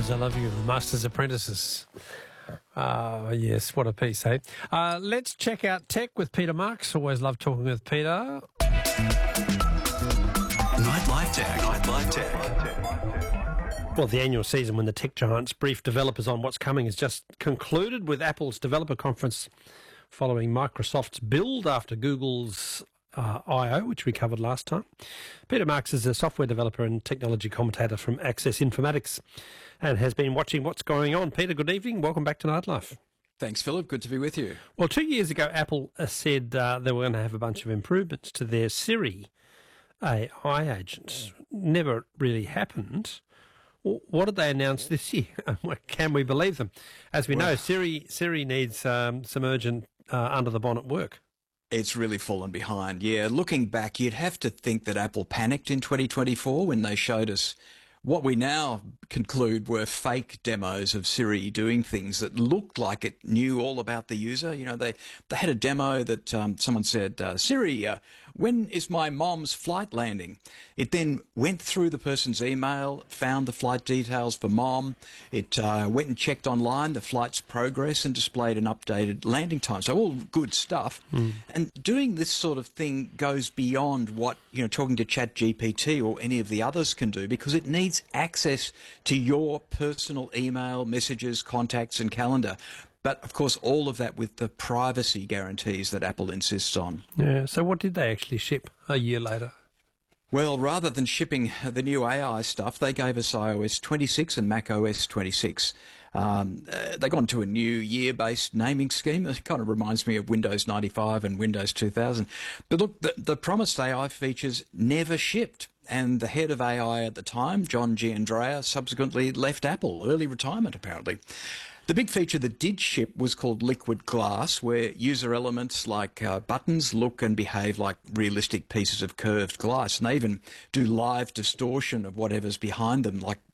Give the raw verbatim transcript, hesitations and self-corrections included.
as I Love You, Master's Apprentices. Uh, yes, what a piece, eh? Uh, let's check out tech with Peter Marks. Always love talking with Peter. Nightlife Tech. Nightlife Tech. Well, the annual season when the tech giants brief developers on what's coming has just concluded with Apple's developer conference following Microsoft's build after Google's uh, I O, which we covered last time. Peter Marks is a software developer and technology commentator from Access Informatics and has been watching what's going on. Peter, good evening. Welcome back to Nightlife. Thanks, Philip. Good to be with you. Well, two years ago, Apple uh, said uh, they were going to have a bunch of improvements to their Siri A I agents. Never really happened. What did they announce this year? Can we believe them? As we well, know, Siri Siri needs um, some urgent uh, under-the-bonnet work. It's really fallen behind. Yeah, looking back, you'd have to think that Apple panicked in twenty twenty-four when they showed us what we now conclude were fake demos of Siri doing things that looked like it knew all about the user. You know, they, they had a demo that um, someone said, uh, Siri, uh, when is my mom's flight landing? It then went through the person's email, found the flight details for mom. It uh, went and checked online the flight's progress and displayed an updated landing time. So all good stuff. Mm. And doing this sort of thing goes beyond what, you know, talking to ChatGPT or any of the others can do, because it needs access to your personal email, messages, contacts and calendar. But, of course, all of that with the privacy guarantees that Apple insists on. Yeah, so what did they actually ship a year later? Well, rather than shipping the new A I stuff, they gave us i O S twenty-six and Mac O S twenty-six. Um, uh, they got into a new year-based naming scheme. It kind of reminds me of Windows ninety-five and Windows two thousand. But look, the, the promised A I features never shipped. And the head of A I at the time, John Giandrea, subsequently left Apple, early retirement apparently. The big feature that did ship was called Liquid Glass, where user elements like uh, buttons look and behave like realistic pieces of curved glass. And they even do live distortion of whatever's behind them, like